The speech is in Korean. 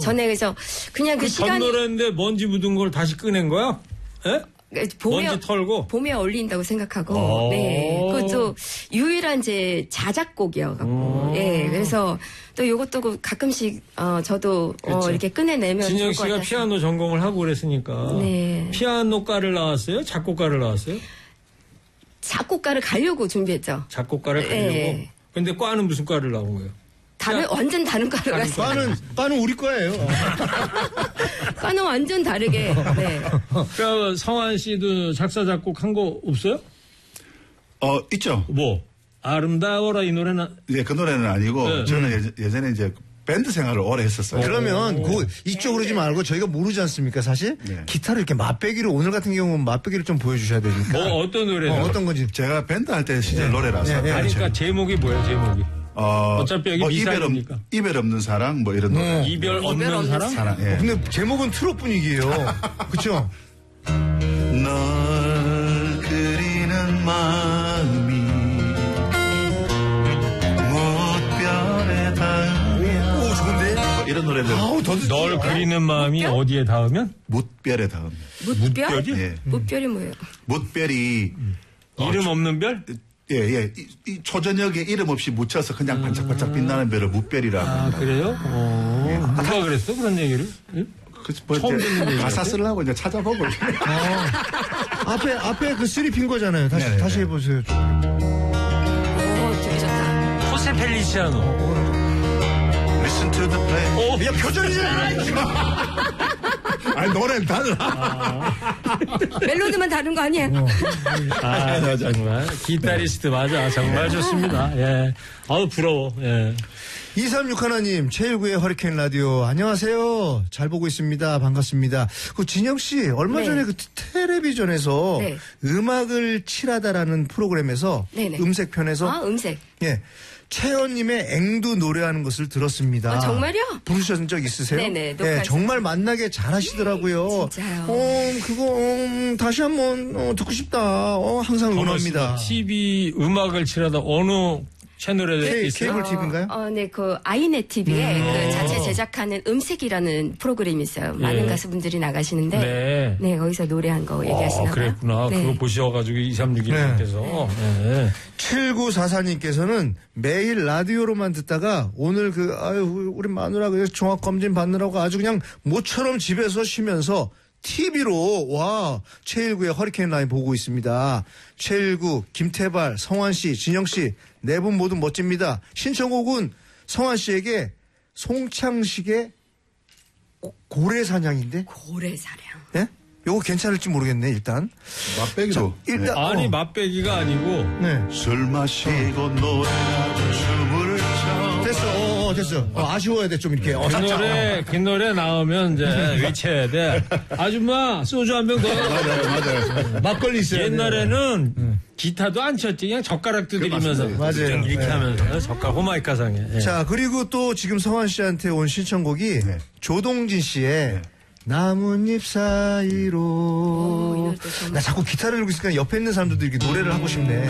전에 그래서 그냥 그 시간이 전노래인데 먼지 묻은 걸 다시 꺼낸 거야? 예? 먼지 털고 봄에 어울린다고 생각하고 네 그것도 유일한 제 자작곡이어갖고 예 그래서 또 요것도 가끔씩 저도 이렇게 꺼내내면 진영 씨가 피아노 전공을 하고 그랬으니까 네. 피아노과를 나왔어요? 작곡과를 나왔어요? 작곡가를 가려고 준비했죠. 작곡가를 가려고. 네. 근데 과는 무슨 과를 나온 거예요? 완전 다른 과를 갔어요. 과는 우리 거예요. 과는 완전 다르게. 네. 그러니까 성환 씨도 작사 작곡 한 거 없어요? 있죠. 뭐 아름다워라 이 노래는 예, 그 노래는 아니고 네. 저는 예전에 이제 밴드 생활을 오래 했었어요. 그러면 이쪽으로 오지 말고 저희가 모르지 않습니까 사실? 네. 기타를 이렇게 맛배기로 오늘 같은 경우는 맛배기를 좀 보여주셔야 되니까. 뭐 어떤 노래요? 어떤 건지. 제가 밴드 할 때 시절 노래라서. 네. 아니 그러니까 제목이 뭐예요? 제목이 어차피 여기 미사일이니까. 이별 없는 사랑 뭐 이런 노래. 이별 없는 사랑? 사랑. 예. 근데 제목은 트롯 분위기예요. 그렇죠? 널 그리는 마음이 무별 닿으면. 오 좋은데? 이런 노래들. 널 그리는 마음이 어디에 닿으면? 묻별에 닿으면. 묻별? 예. 묻별이 뭐예요? 묻별이 이름 없는 별? 예. 이 초저녁에 이름 없이 묻혀서 그냥 반짝반짝 빛나는 별을 묻별이라고. 아, 그래요? 누가 그랬어? 그런 얘기를? 응? 처음 듣는 얘기. 가사 쓰려고 이제 찾아보고. 앞에 그 쓰리 핑거잖아요. 네네네. 다시 해보세요. 되게 좋다. 호세 펠리시아노. Listen to the play. 야, 표절이잖아! 아니, 노래는 달라. 멜로디만 다른 거 아니에요? 정말. 기타리스트 맞아. 정말 좋습니다. 예. 부러워. 예. 236 하나님, 최일구의 허리케인 라디오. 안녕하세요. 잘 보고 있습니다. 반갑습니다. 진영 씨, 얼마 전에 그 텔레비전에서 음악을 칠하다라는 프로그램에서 음색편에서 음색. 예. 채연님의 앵두 노래하는 것을 들었습니다. 정말요? 부르셨던 적 있으세요? 네네. 예, 정말 만나게 잘하시더라고요. 진짜요? 그거 다시 한번 듣고 싶다. 항상 응원합니다. TV 음악을 칠하다 어느 채널에 있어요? 케이블 TV인가요? 네, 그 아이넷 TV에 그 자체 제작하는 음색이라는 프로그램이 있어요. 많은 가수분들이 나가시는데, 네, 거기서 노래한 거 얘기하시나 봐요. 그랬구나. 네. 그거 보셔가지고 2361님께서. 네. 7944님께서는 매일 라디오로만 듣다가 오늘 우리 마누라 종합검진 받느라고 아주 그냥 모처럼 집에서 쉬면서 TV로 최일구의 허리케인 라인 보고 있습니다. 최일구, 김태발, 성환씨, 진영씨 네 분 모두 멋집니다. 신청곡은 성환씨에게 송창식의 고래사냥인데? 고래사냥. 예? 요거 괜찮을지 모르겠네 일단. 맛배기로. 일단 아니 맛배기가 아니고 술 마시고 노래하고 춤을 춰. 됐어. 아쉬워야 돼 좀 이렇게. 그 노래 나오면 이제 외쳐야 돼. 아줌마 소주 한 병 더. 맞아요. 막걸리 있어요. 옛날에는 기타도 안 쳤지. 그냥 젓가락 두드리면서. 맞아요. 이렇게 하면서 젓가락 호마이카상에. 자, 그리고 또 지금 성환 씨한테 온 신청곡이 조동진 씨의 나뭇잎 사이로. 나 자꾸 기타를 들고 있으니까 옆에 있는 사람들도 이렇게 노래를 하고 싶네.